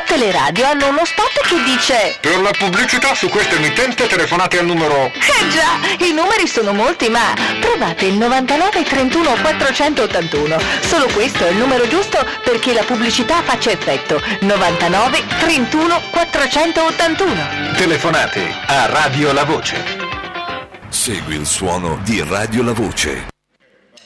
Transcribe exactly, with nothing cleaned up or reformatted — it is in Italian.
tutte le radio hanno uno spot che dice: per la pubblicità su questa emittente telefonate al numero... Eh già, i numeri sono molti, ma provate il novantanove trentuno quattrocentottantuno. Solo questo è il numero giusto perché la pubblicità faccia effetto. novantanove trentuno quattrocentottantuno. Telefonate a Radio La Voce. Segui il suono di Radio La Voce.